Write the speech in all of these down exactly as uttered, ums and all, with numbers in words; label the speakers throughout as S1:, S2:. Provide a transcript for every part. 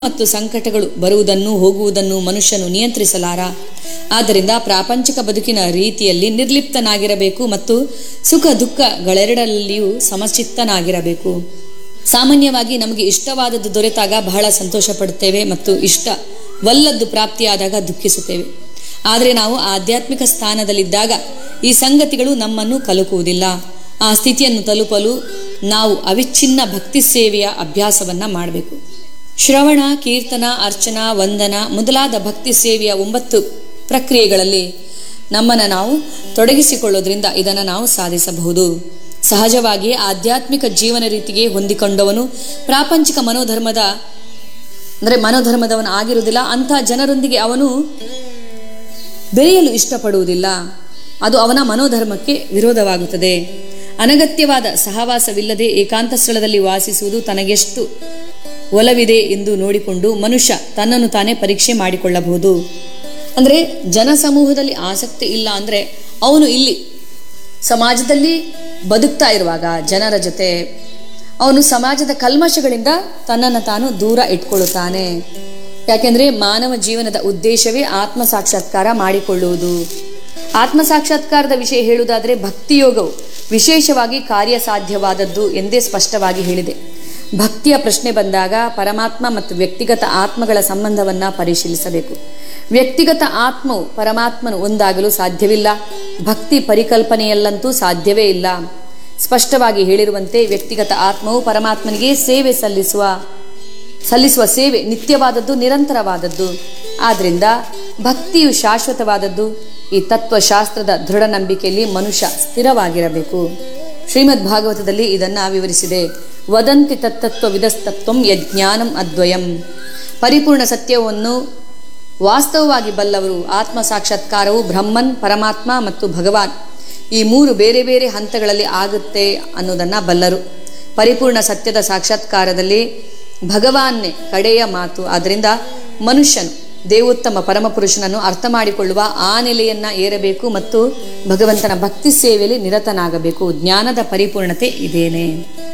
S1: ಮತ್ತು ಸಂಕಟಗಳು ಬರುವುದನ್ನು ಹೋಗುವುದನ್ನು ಮನುಷ್ಯನು ನಿಯಂತ್ರಿಸಲಾರ. ಆದ್ದರಿಂದ ಪ್ರಾಪಂಚಿಕ ಬದುಕಿನ ರೀತಿಯಲ್ಲಿ ನಿರ್ಲಿಪ್ತನಾಗಿರಬೇಕು ಮತ್ತು ಸುಖ ದುಃಖಗಳೆರಡರಲ್ಲಿಯೂ ಸಮಚಿತ್ತನಾಗಿರಬೇಕು. ಸಾಮಾನ್ಯವಾಗಿ ನಮಗೆ ಇಷ್ಟವಾದದ್ದು ದೊರೆತಾಗ ಬಹಳ ಸಂತೋಷ ಪಡುತ್ತೇವೆ ಮತ್ತು ಇಷ್ಟವಲ್ಲದ್ದು ಪ್ರಾಪ್ತಿಯಾದಾಗ ದುಃಖಿಸುತ್ತೇವೆ. ಆದರೆ ನಾವು ಆಧ್ಯಾತ್ಮಿಕ ಸ್ಥಾನದಲ್ಲಿದ್ದಾಗ ಈ ಸಂಗತಿಗಳು ನಮ್ಮನ್ನು ಕಲಕುವುದಿಲ್ಲ. ಆ ಸ್ಥಿತಿಯನ್ನು ತಲುಪಲು ನಾವು ಅವಿಚ್ಛಿನ್ನ ಭಕ್ತಿ ಸೇವೆಯ ಅಭ್ಯಾಸವನ್ನ ಮಾಡಬೇಕು. ಶ್ರವಣ, ಕೀರ್ತನ, ಅರ್ಚನಾ, ವಂದನ ಮೊದಲಾದ ಭಕ್ತಿ ಸೇವೆಯ ಒಂಬತ್ತು ಪ್ರಕ್ರಿಯೆಗಳಲ್ಲಿ ನಮ್ಮನ್ನು ನಾವು ತೊಡಗಿಸಿಕೊಳ್ಳೋದ್ರಿಂದ ಇದನ್ನು ನಾವು ಸಾಧಿಸಬಹುದು. ಸಹಜವಾಗಿ ಆಧ್ಯಾತ್ಮಿಕ ಜೀವನ ರೀತಿಗೆ ಹೊಂದಿಕೊಂಡವನು ಪ್ರಾಪಂಚಿಕ ಮನೋಧರ್ಮದ ಅಂದರೆ ಮನೋಧರ್ಮದವನು ಆಗಿರುವುದಿಲ್ಲ. ಅಂಥ ಜನರೊಂದಿಗೆ ಅವನು ಬೆರೆಯಲು ಇಷ್ಟಪಡುವುದಿಲ್ಲ. ಅದು ಅವನ ಮನೋಧರ್ಮಕ್ಕೆ ವಿರೋಧವಾಗುತ್ತದೆ. ಅನಗತ್ಯವಾದ ಸಹವಾಸವಿಲ್ಲದೆ ಏಕಾಂತ ಸ್ಥಳದಲ್ಲಿ ವಾಸಿಸುವುದು ತನಗೆಷ್ಟು ಒಲವಿದೆ ಎಂದು ನೋಡಿಕೊಂಡು ಮನುಷ್ಯ ತನ್ನನ್ನು ತಾನೇ ಪರೀಕ್ಷೆ ಮಾಡಿಕೊಳ್ಳಬಹುದು. ಅಂದರೆ ಜನಸಮೂಹದಲ್ಲಿ ಆಸಕ್ತಿ ಇಲ್ಲ ಅಂದರೆ ಅವನು ಇಲ್ಲಿ ಸಮಾಜದಲ್ಲಿ ಬದುಕ್ತಾ ಇರುವಾಗ ಜನರ ಜೊತೆ ಅವನು ಸಮಾಜದ ಕಲ್ಮಶಗಳಿಂದ ತನ್ನನ್ನು ತಾನು ದೂರ ಇಟ್ಕೊಳ್ಳುತ್ತಾನೆ. ಯಾಕೆಂದರೆ ಮಾನವ ಜೀವನದ ಉದ್ದೇಶವೇ ಆತ್ಮ ಸಾಕ್ಷಾತ್ಕಾರ ಮಾಡಿಕೊಳ್ಳುವುದು. ಆತ್ಮ ಸಾಕ್ಷಾತ್ಕಾರದ ವಿಷಯ ಹೇಳುವುದಾದರೆ ಭಕ್ತಿಯೋಗವು ವಿಶೇಷವಾಗಿ ಕಾರ್ಯಸಾಧ್ಯವಾದದ್ದು ಎಂದೇ ಸ್ಪಷ್ಟವಾಗಿ ಹೇಳಿದೆ. ಭಕ್ತಿಯ ಪ್ರಶ್ನೆ ಬಂದಾಗ ಪರಮಾತ್ಮ ಮತ್ತು ವ್ಯಕ್ತಿಗತ ಆತ್ಮಗಳ ಸಂಬಂಧವನ್ನ ಪರಿಶೀಲಿಸಬೇಕು. ವ್ಯಕ್ತಿಗತ ಆತ್ಮವು ಪರಮಾತ್ಮನು ಒಂದಾಗಲು ಸಾಧ್ಯವಿಲ್ಲ. ಭಕ್ತಿ ಪರಿಕಲ್ಪನೆಯಲ್ಲಂತೂ ಸಾಧ್ಯವೇ ಇಲ್ಲ. ಸ್ಪಷ್ಟವಾಗಿ ಹೇಳಿರುವಂತೆ ವ್ಯಕ್ತಿಗತ ಆತ್ಮವು ಪರಮಾತ್ಮನಿಗೆ ಸೇವೆ ಸಲ್ಲಿಸುವ ಸಲ್ಲಿಸುವ ಸೇವೆ ನಿತ್ಯವಾದದ್ದು, ನಿರಂತರವಾದದ್ದು. ಆದ್ರಿಂದ ಭಕ್ತಿಯು ಶಾಶ್ವತವಾದದ್ದು. ಈ ತತ್ವಶಾಸ್ತ್ರದ ದೃಢ ನಂಬಿಕೆಯಲ್ಲಿ ಮನುಷ್ಯ ಸ್ಥಿರವಾಗಿರಬೇಕು. ಶ್ರೀಮದ್ ಭಾಗವತದಲ್ಲಿ ಇದನ್ನ ವಿವರಿಸಿದೆ. ವದಂತಿ ತತ್ತತ್ವ ವಿದಸ್ತತ್ವಂ ಯಜ್ಞಾನಂ ಅದ್ವಯಂ. ಪರಿಪೂರ್ಣ ಸತ್ಯವನ್ನು ವಾಸ್ತವವಾಗಿ ಬಲ್ಲವರು ಆತ್ಮ ಸಾಕ್ಷಾತ್ಕಾರವು ಬ್ರಹ್ಮನ್, ಪರಮಾತ್ಮ ಮತ್ತು ಭಗವಾನ್ ಈ ಮೂರು ಬೇರೆ ಬೇರೆ ಹಂತಗಳಲ್ಲಿ ಆಗುತ್ತೆ ಅನ್ನೋದನ್ನ ಬಲ್ಲರು. ಪರಿಪೂರ್ಣ ಸತ್ಯದ ಸಾಕ್ಷಾತ್ಕಾರದಲ್ಲಿ ಭಗವಾನ್ನೇ ಕಡೆಯ ಮಾತು. ಆದ್ದರಿಂದ ಮನುಷ್ಯನು ದೇವೋತ್ತಮ ಪರಮಪುರುಷನನ್ನು ಅರ್ಥ ಮಾಡಿಕೊಳ್ಳುವ ಆ ನೆಲೆಯನ್ನ ಏರಬೇಕು ಮತ್ತು ಭಗವಂತನ ಭಕ್ತಿ ಸೇವೆಯಲ್ಲಿ ನಿರತನಾಗಬೇಕು. ಜ್ಞಾನದ ಪರಿಪೂರ್ಣತೆ ಇದೇನೆ.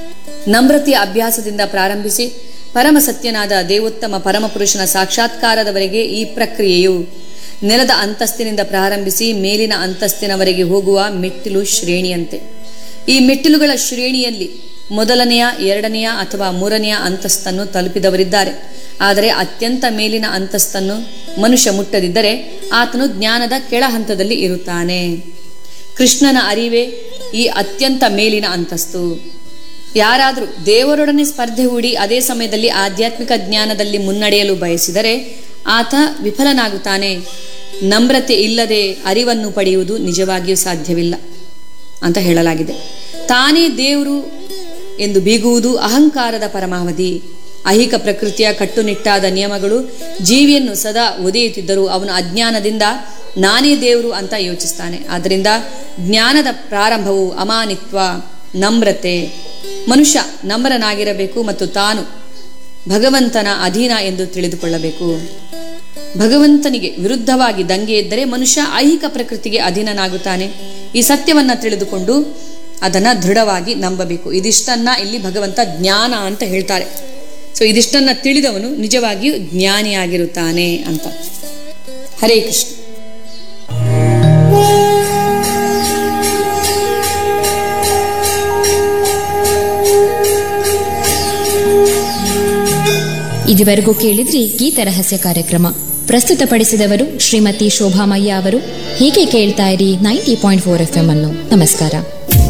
S1: ನಮ್ರತೆಯ ಅಭ್ಯಾಸದಿಂದ ಪ್ರಾರಂಭಿಸಿ ಪರಮ ಸತ್ಯನಾದ ದೇವೋತ್ತಮ ಪರಮಪುರುಷನ ಸಾಕ್ಷಾತ್ಕಾರದವರೆಗೆ ಈ ಪ್ರಕ್ರಿಯೆಯು ನೆಲದ ಅಂತಸ್ತಿನಿಂದ ಪ್ರಾರಂಭಿಸಿ ಮೇಲಿನ ಅಂತಸ್ತಿನವರೆಗೆ ಹೋಗುವ ಮೆಟ್ಟಿಲು ಶ್ರೇಣಿಯಂತೆ. ಈ ಮೆಟ್ಟಿಲುಗಳ ಶ್ರೇಣಿಯಲ್ಲಿ ಮೊದಲನೆಯ, ಎರಡನೆಯ ಅಥವಾ ಮೂರನೆಯ ಅಂತಸ್ತನ್ನು ತಲುಪಿದವರಿದ್ದಾರೆ. ಆದರೆ ಅತ್ಯಂತ ಮೇಲಿನ ಅಂತಸ್ತನ್ನು ಮನುಷ್ಯ ಮುಟ್ಟದಿದ್ದರೆ ಆತನು ಜ್ಞಾನದ ಕೆಳ ಹಂತದಲ್ಲಿ ಇರುತ್ತಾನೆ. ಕೃಷ್ಣನ ಅರಿವೇ ಈ ಅತ್ಯಂತ ಮೇಲಿನ ಅಂತಸ್ತು. ಯಾರಾದರೂ ದೇವರೊಡನೆ ಸ್ಪರ್ಧೆ ಹೂಡಿ ಅದೇ ಸಮಯದಲ್ಲಿ ಆಧ್ಯಾತ್ಮಿಕ ಜ್ಞಾನದಲ್ಲಿ ಮುನ್ನಡೆಯಲು ಬಯಸಿದರೆ ಆತ ವಿಫಲನಾಗುತ್ತಾನೆ. ನಮ್ರತೆ ಇಲ್ಲದೆ ಅರಿವನ್ನು ಪಡೆಯುವುದು ನಿಜವಾಗಿಯೂ ಸಾಧ್ಯವಿಲ್ಲ ಅಂತ ಹೇಳಲಾಗಿದೆ. ತಾನೇ ದೇವರು ಎಂದು ಬೀಗುವುದು ಅಹಂಕಾರದ ಪರಮಾವಧಿ. ಐಹಿಕ ಪ್ರಕೃತಿಯ ಕಟ್ಟುನಿಟ್ಟಾದ ನಿಯಮಗಳು ಜೀವಿಯನ್ನು ಸದಾ ಒದೆಯುತ್ತಿದ್ದರೂ ಅವನು ಅಜ್ಞಾನದಿಂದ ನಾನೇ ದೇವರು ಅಂತ ಯೋಚಿಸ್ತಾನೆ. ಆದ್ದರಿಂದ ಜ್ಞಾನದ ಪ್ರಾರಂಭವು ಅಮಾನಿತ್ವ, ನಮ್ರತೆ. ಮನುಷ್ಯ ನಮ್ರನಾಗಿರಬೇಕು ಮತ್ತು ತಾನು ಭಗವಂತನ ಅಧೀನ ಎಂದು ತಿಳಿದುಕೊಳ್ಳಬೇಕು. ಭಗವಂತನಿಗೆ ವಿರುದ್ಧವಾಗಿ ದಂಗೆ ಇದ್ದರೆ ಮನುಷ್ಯ ಐಹಿಕ ಪ್ರಕೃತಿಗೆ ಅಧೀನನಾಗುತ್ತಾನೆ. ಈ ಸತ್ಯವನ್ನ ತಿಳಿದುಕೊಂಡು ಅದನ್ನ ದೃಢವಾಗಿ ನಂಬಬೇಕು. ಇದಿಷ್ಟನ್ನ ಇಲ್ಲಿ ಭಗವಂತ ಜ್ಞಾನ ಅಂತ ಹೇಳ್ತಾರೆ. ಸೊ ಇದಿಷ್ಟನ್ನ ತಿಳಿದವನು ನಿಜವಾಗಿಯೂ ಜ್ಞಾನಿಯಾಗಿರುತ್ತಾನೆ ಅಂತ. ಹರೇ ಕೃಷ್ಣ.
S2: ಇದುವರೆಗೂ ಕೇಳಿದ್ರಿ ಗೀತ ರಹಸ್ಯ ಕಾರ್ಯಕ್ರಮ. ಪ್ರಸ್ತುತಪಡಿಸಿದವರು ಶ್ರೀಮತಿ ಶೋಭಾಮಯ್ಯ ಅವರು. ಹೀಗೆ ಕೇಳ್ತಾ ಇರಿ ninety point four F M ಅನ್ನು. ನಮಸ್ಕಾರ.